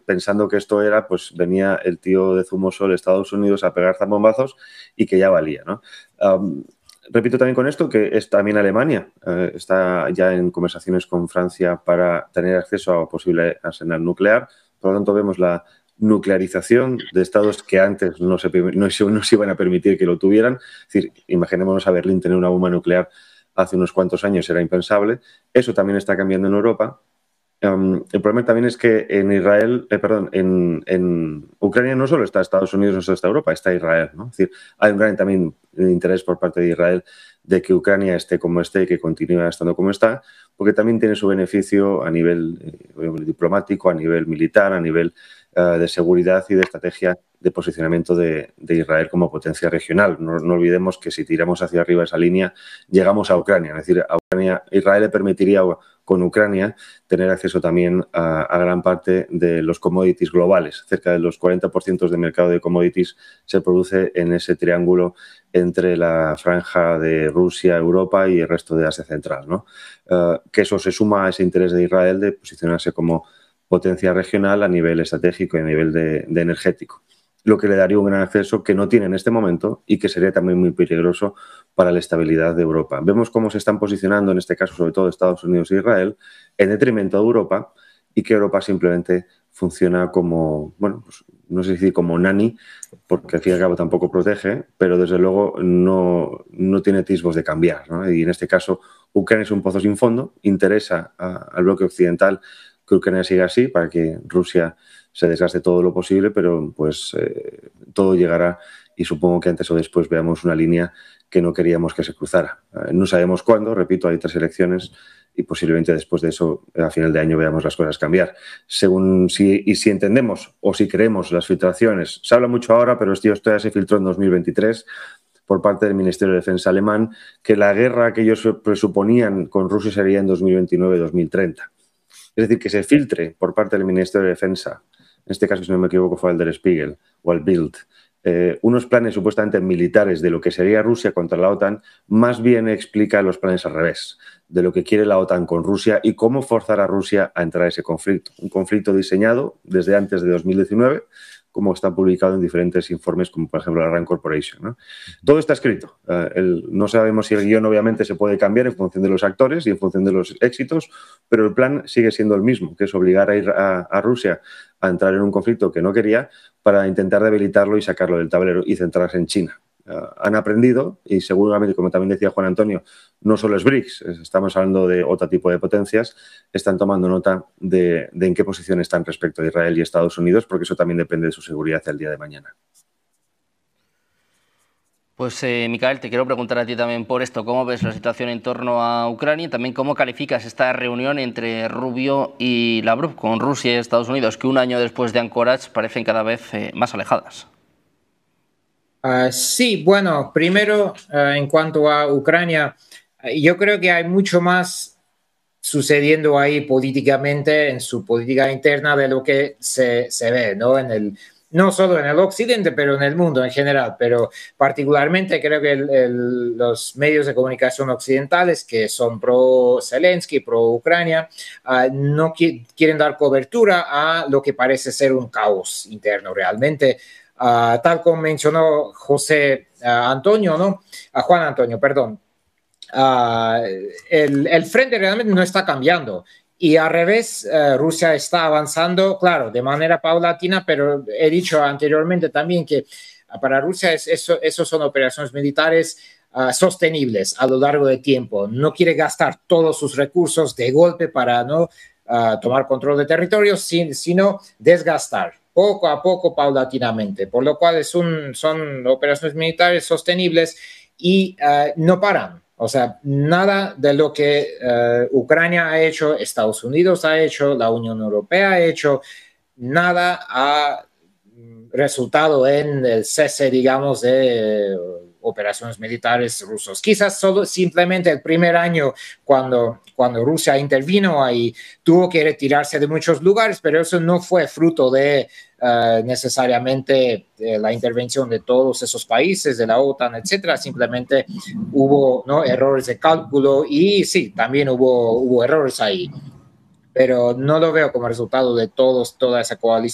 pensando que esto era, pues venía el tío de Zumosol de Estados Unidos a pegar zambombazos y que ya valía, ¿no? Repito también con esto que es también Alemania está ya en conversaciones con Francia para tener acceso a posible arsenal nuclear. Por lo tanto, vemos la nuclearización de estados que antes no se iban a permitir que lo tuvieran. Es decir, imaginémonos a Berlín tener una bomba nuclear hace unos cuantos años, era impensable. Eso también está cambiando en Europa. El problema también es que en Israel, en Ucrania no solo está Estados Unidos, no solo está Europa, está Israel, ¿no? Es decir, hay un gran también interés por parte de Israel de que Ucrania esté como esté y que continúe estando como está, porque también tiene su beneficio a nivel diplomático, a nivel militar, a nivel de seguridad y de estrategia de posicionamiento de Israel como potencia regional. No olvidemos que si tiramos hacia arriba esa línea, llegamos a Ucrania. Es decir, a Ucrania, Israel le permitiría con Ucrania tener acceso también a gran parte de los commodities globales. Cerca de los 40% del mercado de commodities se produce en ese triángulo entre la franja de Rusia, Europa y el resto de Asia Central, ¿no? Que eso se suma a ese interés de Israel de posicionarse como potencia regional a nivel estratégico y a nivel de energético, lo que le daría un gran acceso que no tiene en este momento y que sería también muy peligroso para la estabilidad de Europa. Vemos cómo se están posicionando, en este caso sobre todo Estados Unidos e Israel, en detrimento de Europa, y que Europa simplemente funciona como, bueno, pues, no sé si decir como nani, porque al fin y al cabo tampoco protege, pero desde luego no tiene atisbos de cambiar, ¿no? Y en este caso Ucrania es un pozo sin fondo, interesa al bloque occidental que Ucrania siga así para que Rusia se desgaste todo lo posible, pero pues todo llegará y supongo que antes o después veamos una línea que no queríamos que se cruzara. No sabemos cuándo, repito, hay 3 elecciones y posiblemente después de eso, a final de año, veamos las cosas cambiar. Según si entendemos o si creemos las filtraciones, se habla mucho ahora, pero esto ya se filtró en 2023 por parte del Ministerio de Defensa alemán, que la guerra que ellos presuponían con Rusia sería en 2029-2030. Es decir, que se filtre por parte del Ministerio de Defensa, en este caso, si no me equivoco, fue el Der Spiegel o el Bild, unos planes supuestamente militares de lo que sería Rusia contra la OTAN, más bien explica los planes al revés, de lo que quiere la OTAN con Rusia y cómo forzar a Rusia a entrar a ese conflicto. Un conflicto diseñado desde antes de 2019, como está publicado en diferentes informes, como por ejemplo la RAND Corporation, ¿no? Todo está escrito. No sabemos si el guión obviamente se puede cambiar en función de los actores y en función de los éxitos, pero el plan sigue siendo el mismo, que es obligar a Rusia a entrar en un conflicto que no quería para intentar debilitarlo y sacarlo del tablero y centrarse en China. Han aprendido y seguramente, como también decía Juan Antonio, no solo es BRICS, estamos hablando de otro tipo de potencias, están tomando nota de en qué posición están respecto a Israel y Estados Unidos, porque eso también depende de su seguridad el día de mañana. Pues, Micael, te quiero preguntar a ti también por esto. ¿Cómo ves la situación en torno a Ucrania? Y también, ¿cómo calificas esta reunión entre Rubio y Lavrov con Rusia y Estados Unidos, que un año después de Anchorage parecen cada vez más alejadas? Sí, bueno, primero, en cuanto a Ucrania, yo creo que hay mucho más sucediendo ahí políticamente, en su política interna, de lo que se ve, ¿no? No solo en el occidente, pero en el mundo en general. Pero particularmente creo que los medios de comunicación occidentales, que son pro Zelensky, pro Ucrania, no quieren dar cobertura a lo que parece ser un caos interno realmente. Tal como mencionó Antonio, ¿no? Juan Antonio, perdón. El frente realmente no está cambiando. Y al revés, Rusia está avanzando, claro, de manera paulatina, pero he dicho anteriormente también que para Rusia eso son operaciones militares sostenibles a lo largo del tiempo. No quiere gastar todos sus recursos de golpe para no tomar control de territorios, sino desgastar poco a poco, paulatinamente, por lo cual son operaciones militares sostenibles y no paran. O sea, nada de lo que Ucrania ha hecho, Estados Unidos ha hecho, la Unión Europea ha hecho, nada ha resultado en el cese, digamos, de operaciones militares rusos. Quizás solo simplemente el primer año cuando Rusia intervino ahí tuvo que retirarse de muchos lugares, pero eso no fue fruto de necesariamente la intervención de todos esos países, de la OTAN, etcétera. Simplemente hubo, ¿no?, errores de cálculo y sí, también hubo errores ahí. Pero no lo veo como resultado de toda esa coalición